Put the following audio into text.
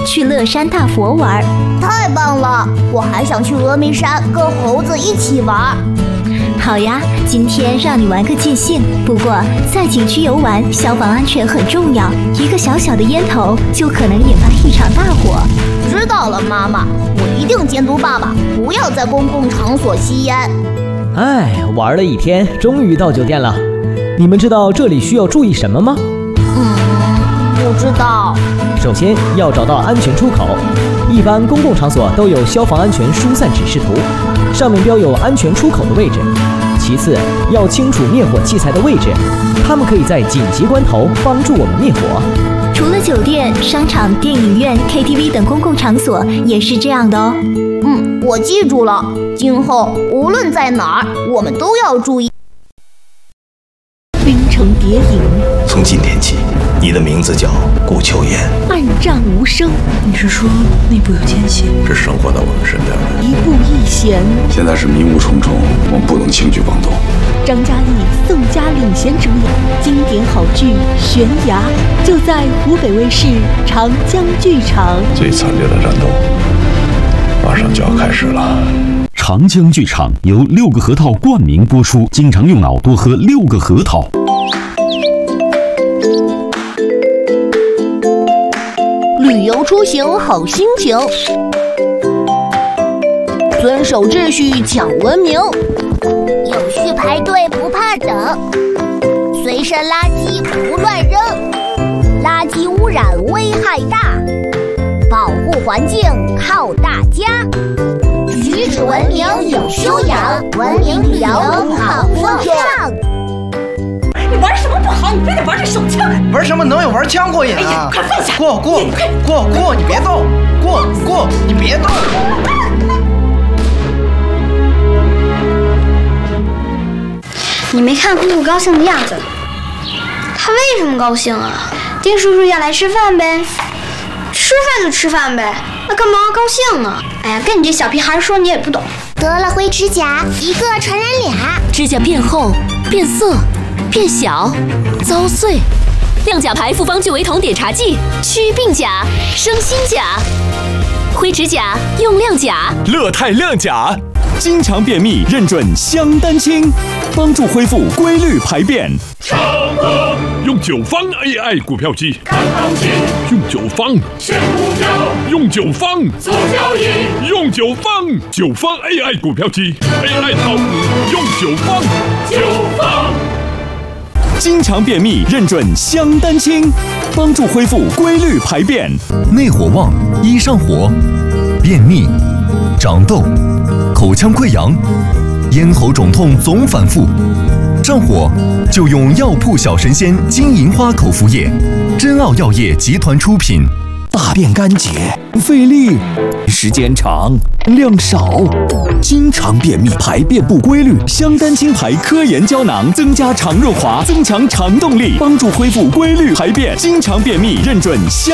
去乐山大佛玩。 太棒了！我还想去峨眉山跟猴子一起玩。 好呀，今天让你玩个尽兴。不过在景区游玩，消防安全很重要，一个小小的烟头就可能引发一场大火。 知道了，妈妈，我一定监督爸爸，不要在公共场所吸烟。 玩了一天，终于到酒店了。你们知道这里需要注意什么吗？ 不知道。 首先要找到安全出口，一般公共场所都有消防安全疏散指示图，上面标有安全出口的位置。其次要清楚灭火器材的位置，它们可以在紧急关头帮助我们灭火。 除了酒店、商场、电影院、KTV 等公共场所也是这样的哦。 我记住了，今后无论在哪儿，我们都要注意。 冰城谍影， 从今天起，你的名字叫顾秋言。 暗战无声， 你是说内部有奸细？ 是生活在我们身边的。 一步一险。 现在是迷雾重重，我们不能轻举妄动。 张嘉译、宋佳领衔主演经典好剧《悬崖》，就在湖北卫视长江剧场。 最惨烈的战斗马上就要开始了。 长江剧场由6个核桃冠名播出，经常用脑多喝6个核桃。 旅游出行好心情，遵守秩序讲文明，有序排队不怕等，随身垃圾不乱扔，垃圾污染危害大，保护环境靠大家，举止文明有修养，文明旅游好风尚。 你玩什么不好，你非得玩这手枪？ 玩什么能有玩枪过瘾啊？ 快放下！ 过，你别动！过，你别动！ 你没看姑姑高兴的样子，她为什么高兴啊？丁叔叔要来吃饭呗，吃饭就吃饭呗，那干嘛高兴呢？哎呀，跟你这小屁孩说你也不懂。 得了灰指甲，一个传染俩， 指甲变厚、变色、变小、遭碎。亮甲牌复方聚维酮碘茶剂，祛病甲、生新甲。灰指甲用亮甲， 乐泰亮甲，经常便秘认准香丹清，帮助恢复规律排便。 长乐用9方 AI 股票机，看行情；用9方选股票，用9方做交易；用9方AI 股票机 ，AI 炒股用9方。 经常便秘认准香丹清，帮助恢复规律排便。 内火旺易上火，便秘、长痘、口腔溃疡、咽喉肿痛总反复，上火就用药铺小神仙金银花口服液，珍奥药业集团出品。 大便干结，费力，时间长，量少，经常便秘，排便不规律。香丹清牌科研胶囊增加肠润滑，增强肠动力，帮助恢复规律排便。经常便秘认准香